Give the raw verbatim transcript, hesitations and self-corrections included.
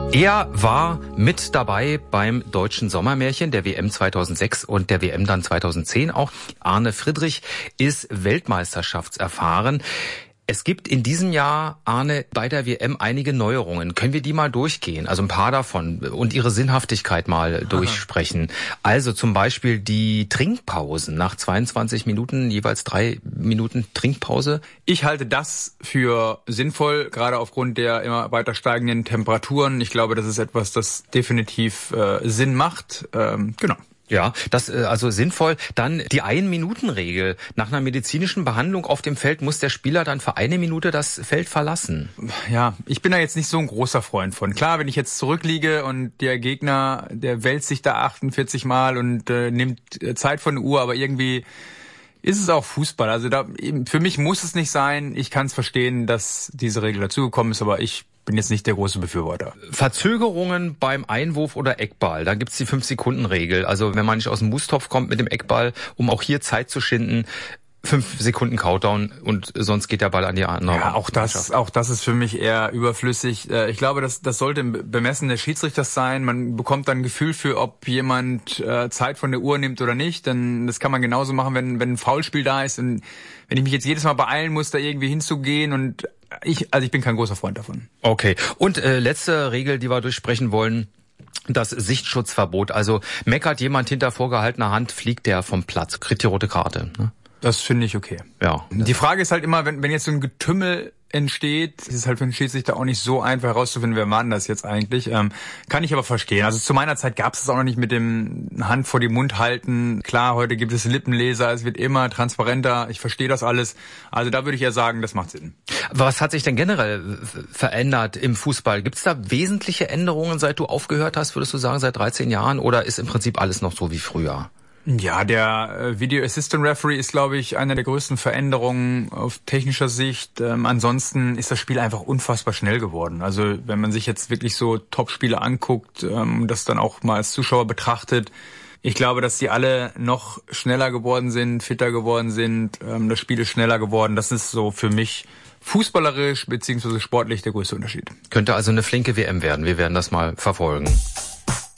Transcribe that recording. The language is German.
Er war mit dabei beim Deutschen Sommermärchen, der W M zweitausendsechs und der W M dann zweitausendzehn auch. Arne Friedrich ist weltmeisterschaftserfahren. Es gibt in diesem Jahr, Arne, bei der W M einige Neuerungen. Können wir die mal durchgehen? Also ein paar davon und ihre Sinnhaftigkeit mal Aha. durchsprechen. Also zum Beispiel die Trinkpausen nach zweiundzwanzig Minuten, jeweils drei Minuten Trinkpause. Ich halte das für sinnvoll, gerade aufgrund der immer weiter steigenden Temperaturen. Ich glaube, das ist etwas, das definitiv äh, Sinn macht. Ähm, genau. Ja, das also sinnvoll. Dann die Ein-Minuten-Regel. Nach einer medizinischen Behandlung auf dem Feld muss der Spieler dann für eine Minute das Feld verlassen. Ja, ich bin da jetzt nicht so ein großer Freund von. Klar, wenn ich jetzt zurückliege und der Gegner, der wälzt sich da achtundvierzig Mal und äh, nimmt Zeit von der Uhr, aber irgendwie ist es auch Fußball. Also da für mich muss es nicht sein. Ich kann es verstehen, dass diese Regel dazugekommen ist, aber ich bin jetzt nicht der große Befürworter. Verzögerungen beim Einwurf oder Eckball, da gibt's die fünf-Sekunden-Regel. Also wenn man nicht aus dem Mustopf kommt mit dem Eckball, um auch hier Zeit zu schinden, fünf Sekunden Countdown und sonst geht der Ball an die andere. Ja, auch das, auch das ist für mich eher überflüssig. Ich glaube, das, das sollte im Bemessen des Schiedsrichters sein. Man bekommt dann ein Gefühl für, ob jemand äh, Zeit von der Uhr nimmt oder nicht. Denn das kann man genauso machen, wenn, wenn ein Foulspiel da ist. Und wenn ich mich jetzt jedes Mal beeilen muss, da irgendwie hinzugehen und ich, also ich bin kein großer Freund davon. Okay. Und äh, letzte Regel, die wir durchsprechen wollen. Das Sichtschutzverbot. Also meckert jemand hinter vorgehaltener Hand, fliegt der vom Platz. Kriegt die rote Karte. Ne? Das finde ich okay. Ja. Die Frage ist halt immer, wenn, wenn jetzt so ein Getümmel entsteht, ist es halt für den Schiedsrichter auch nicht so einfach herauszufinden, wer war denn das jetzt eigentlich. Ähm, kann ich aber verstehen. Also zu meiner Zeit gab es das auch noch nicht mit dem Hand vor den Mund halten. Klar, heute gibt es Lippenleser, es wird immer transparenter. Ich verstehe das alles. Also da würde ich ja sagen, das macht Sinn. Was hat sich denn generell verändert im Fußball? Gibt es da wesentliche Änderungen, seit du aufgehört hast, würdest du sagen, seit dreizehn Jahren? Oder ist im Prinzip alles noch so wie früher? Ja, der Video Assistant Referee ist, glaube ich, eine der größten Veränderungen auf technischer Sicht. Ähm, ansonsten ist das Spiel einfach unfassbar schnell geworden. Also wenn man sich jetzt wirklich so Top-Spiele anguckt, ähm, das dann auch mal als Zuschauer betrachtet, ich glaube, dass die alle noch schneller geworden sind, fitter geworden sind. Ähm, das Spiel ist schneller geworden. Das ist so für mich fußballerisch bzw. sportlich der größte Unterschied. Könnte also eine flinke W M werden. Wir werden das mal verfolgen.